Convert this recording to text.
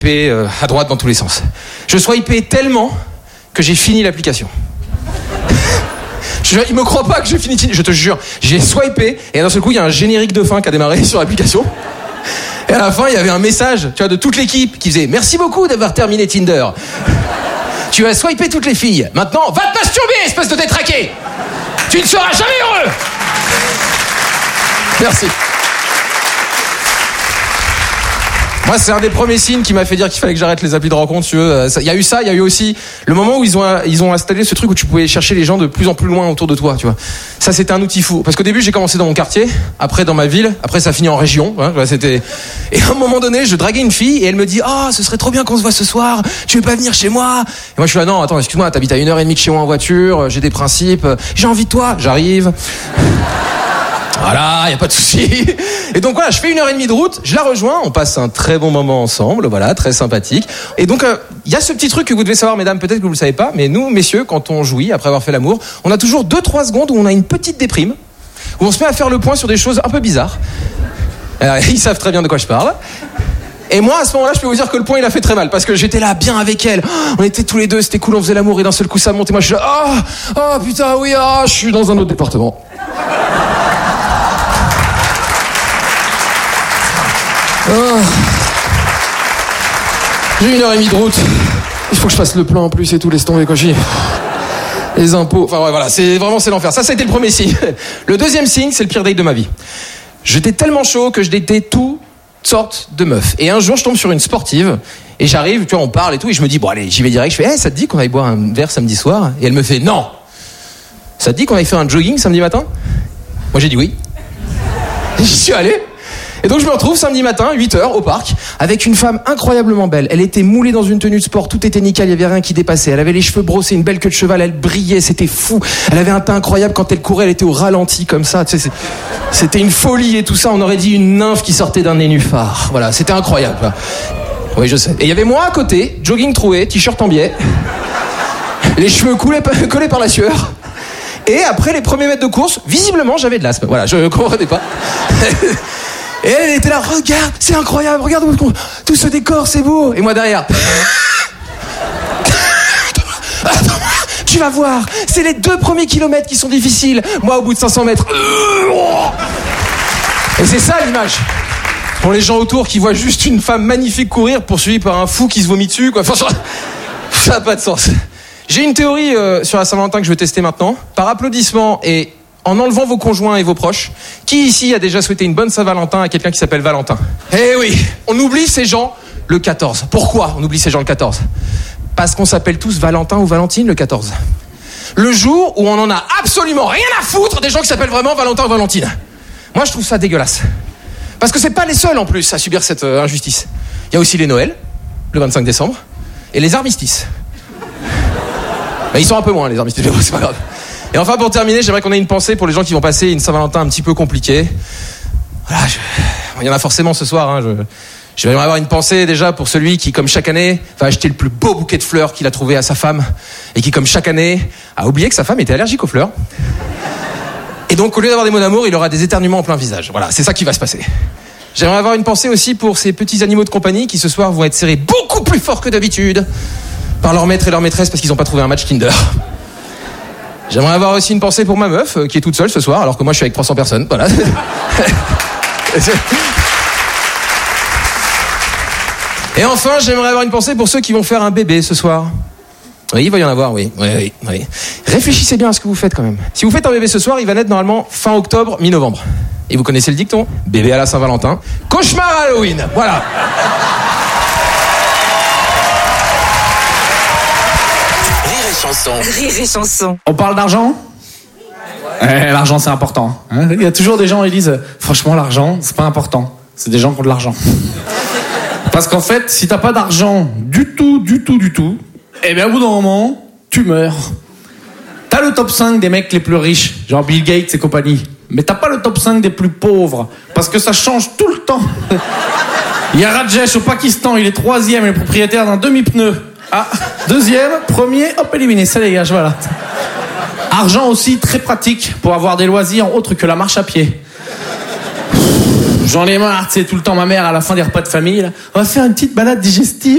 à droite dans tous les sens. Je swipais tellement que j'ai fini l'application. Il me croit pas que j'ai fini, je te jure. J'ai swipé et d'un seul coup il y a un générique de fin qui a démarré sur l'application. Et à la fin il y avait un message, tu vois, de toute l'équipe qui faisait merci beaucoup d'avoir terminé Tinder. Tu as swipé toutes les filles. Maintenant va te masturber, espèce de détraqué. Tu ne seras jamais heureux. Merci. Moi, c'est un des premiers signes qui m'a fait dire qu'il fallait que j'arrête les applis de rencontre. Il y a eu ça, il y a eu aussi le moment où ils ont installé ce truc où tu pouvais chercher les gens de plus en plus loin autour de toi, tu vois. Ça, c'était un outil fou. Parce qu'au début, j'ai commencé dans mon quartier, après dans ma ville, après ça finit en région. Hein, c'était. Et à un moment donné, je draguais une fille et elle me dit ce serait trop bien qu'on se voit ce soir. Tu veux pas venir chez moi? Et moi, je suis là non, attends, excuse-moi, t'habites à 1h30 de chez moi en voiture. J'ai des principes. J'ai envie de toi. J'arrive. Voilà, y a pas de souci. Et donc voilà, je fais 1h30 de route, je la rejoins, on passe un très bon moment ensemble, voilà, très sympathique. Et donc y a ce petit truc que vous devez savoir, mesdames, peut-être que vous le savez pas, mais nous, messieurs, quand on jouit après avoir fait l'amour, on a toujours 2-3 secondes où on a une petite déprime, où on se met à faire le point sur des choses un peu bizarres. Ils savent très bien de quoi je parle. Et moi, à ce moment-là, je peux vous dire que le point, il a fait très mal, parce que j'étais là, bien avec elle. On était tous les deux, c'était cool, on faisait l'amour, et d'un seul coup, ça monte, et moi, je suis là, oh putain, oui, je suis dans un autre département. J'ai 1h30 de route. Il faut que je fasse le plan en plus et tout, laisse tomber, quoi. Les impôts, enfin ouais, voilà, c'est l'enfer. Ça a été le premier signe. Le deuxième signe, c'est le pire date de ma vie. J'étais tellement chaud que je datais toutes sortes de meufs. Et un jour, je tombe sur une sportive et j'arrive, tu vois, on parle et tout, et je me dis bon allez, j'y vais direct. Je fais ça te dit qu'on aille boire un verre samedi soir? Et elle me fait non. Ça te dit qu'on aille faire un jogging samedi matin? Moi j'ai dit oui. Et j'y suis allé. Et donc je me retrouve samedi matin, 8h, au parc, avec une femme incroyablement belle. Elle était moulée dans une tenue de sport, tout était nickel, il y avait rien qui dépassait. Elle avait les cheveux brossés, une belle queue de cheval, elle brillait, c'était fou. Elle avait un teint incroyable, quand elle courait, elle était au ralenti comme ça. Tu sais, c'était une folie et tout ça, on aurait dit une nymphe qui sortait d'un nénuphar. Voilà, c'était incroyable. Oui, je sais. Et il y avait moi à côté, jogging troué, t-shirt en biais, les cheveux collés par la sueur. Et après les premiers mètres de course, visiblement j'avais de l'asthme. Voilà, je comprenais pas. Et elle était là, regarde, c'est incroyable, regarde tout ce décor, c'est beau. Et moi derrière, attends, tu vas voir, c'est les 2 premiers kilomètres qui sont difficiles. Moi, au bout de 500 mètres, et c'est ça l'image. Pour les gens autour qui voient juste une femme magnifique courir poursuivie par un fou qui se vomit dessus, quoi. Enfin, ça n'a pas de sens. J'ai une théorie sur la Saint-Valentin que je vais tester maintenant. Par applaudissement et en enlevant vos conjoints et vos proches, qui ici a déjà souhaité une bonne Saint-Valentin à quelqu'un qui s'appelle Valentin? Eh oui, on oublie ces gens le 14. Pourquoi on oublie ces gens le 14? Parce qu'on s'appelle tous Valentin ou Valentine le 14. Le jour où on en a absolument rien à foutre des gens qui s'appellent vraiment Valentin ou Valentine. Moi, je trouve ça dégueulasse. Parce que c'est pas les seuls en plus à subir cette injustice. Il y a aussi les Noëls, le 25 décembre, et les armistices. Mais ils sont un peu moins les armistices, mais bon, c'est pas grave. Et enfin, pour terminer, j'aimerais qu'on ait une pensée pour les gens qui vont passer une Saint-Valentin un petit peu compliquée. Voilà, il y en a forcément ce soir. Hein, j'aimerais avoir une pensée déjà pour celui qui, comme chaque année, va acheter le plus beau bouquet de fleurs qu'il a trouvé à sa femme et qui, comme chaque année, a oublié que sa femme était allergique aux fleurs. Et donc, au lieu d'avoir des mots d'amour, il aura des éternuements en plein visage. Voilà, c'est ça qui va se passer. J'aimerais avoir une pensée aussi pour ces petits animaux de compagnie qui, ce soir, vont être serrés beaucoup plus fort que d'habitude par leur maître et leur maîtresse parce qu'ils n'ont pas trouvé un match Tinder. J'aimerais avoir aussi une pensée pour ma meuf qui est toute seule ce soir alors que moi je suis avec 300 personnes. Voilà. Et enfin, j'aimerais avoir une pensée pour ceux qui vont faire un bébé ce soir. Oui, il va y en avoir, oui. Réfléchissez bien à ce que vous faites quand même. Si vous faites un bébé ce soir, il va naître normalement fin octobre, mi-novembre. Et vous connaissez le dicton? Bébé à la Saint-Valentin, cauchemar à Halloween. Voilà. Rire et chanson. On parle d'argent ? L'argent c'est important. Hein, il y a toujours des gens qui disent franchement l'argent c'est pas important. C'est des gens qui ont de l'argent. Parce qu'en fait si t'as pas d'argent du tout, et bien au bout d'un moment tu meurs. T'as le top 5 des mecs les plus riches, genre Bill Gates et compagnie. Mais t'as pas le top 5 des plus pauvres. Parce que ça change tout le temps. Il y a Rajesh au Pakistan, il est 3e, il est propriétaire d'un demi-pneu. Ah, 2e, 1er, hop, éliminé, ça dégage, voilà. Argent aussi très pratique pour avoir des loisirs autres que la marche à pied. J'en ai marre, tu sais, tout le temps ma mère à la fin des repas de famille, là, on va faire une petite balade digestive.